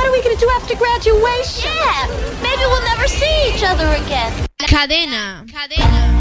what are we going to do after graduation? Yeah, maybe we'll never see each other again. Cadena.